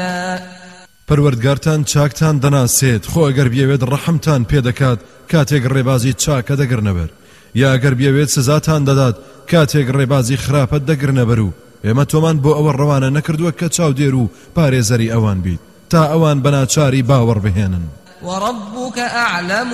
پەروەردگارتان چاکتان دەناسێت خۆ ئەگەر بێوێت ڕەحمتان پێدەکات کاتێک ڕێبازی چاکە دەگرنەبەر یا ئەگەر بێوێت سزاتان دەدات کاتێک ڕێبازی خراپەت دەگرنەبەر و ئێمە تۆمان بۆ ئەوە ڕەوانە نەکردووە کە چاودێر و پارێزەری ئەوان بیت تا ئەوان بەناچاری باوەڕ بهێنن. وربك أعلم